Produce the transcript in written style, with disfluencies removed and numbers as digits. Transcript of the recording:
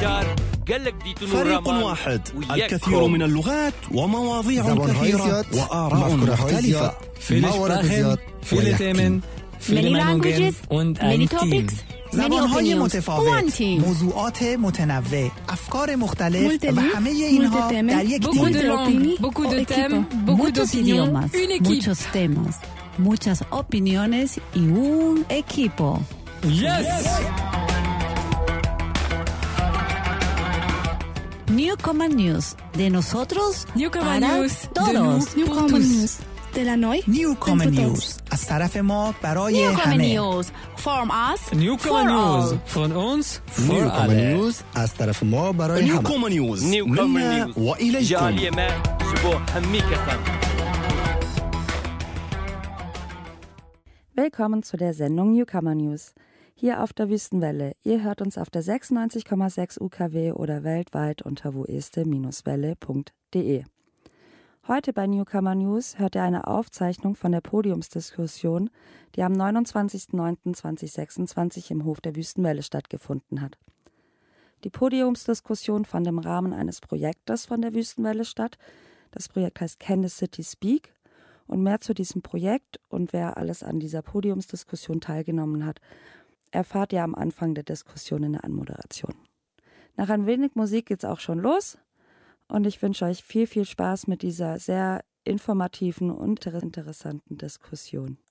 فريق واحد، الكثير من اللغات ومواضيع كثيرة وآراء مختلفة. Viele Sprachen, viele Themen, viele Meinungen und ein Team. زبان‌های متفاوت، موضوعات متنوع، افکار مختلف و همه اینها در یک Beaucoup de langues, beaucoup de thèmes, beaucoup d'opinions, une équipe. Muchos temas, muchas opiniones y un equipo. Yes! Newcomer News, de nosotros Newcomer para News, de todos. nous, pour Newcomer tous. News. De la Noi. نیوکامر نیوز از طرف ما برای همه. From us. Newcomer News, von uns, für نیوکامر alle. نیوز از طرف ما برای همه. نيوكوم نيوز منا وإليكم. جالية ما سبو همي كسان. Willkommen zu der Sendung Newcomer News. Hier auf der Wüstenwelle. Ihr hört uns auf der 96,6 UKW oder weltweit unter woeste-welle.de. Heute bei Newcomer News hört ihr eine Aufzeichnung von der Podiumsdiskussion, die am 29.09.2026 im Hof der Wüstenwelle stattgefunden hat. Die Podiumsdiskussion fand im Rahmen eines Projektes von der Wüstenwelle statt. Das Projekt heißt Can the City Speak? Und mehr zu diesem Projekt und wer alles an dieser Podiumsdiskussion teilgenommen hat, erfahrt ihr am Anfang der Diskussion in der Anmoderation. Nach ein wenig Musik geht's auch schon los. Und ich wünsche euch viel, viel Spaß mit dieser sehr informativen und interessanten Diskussion.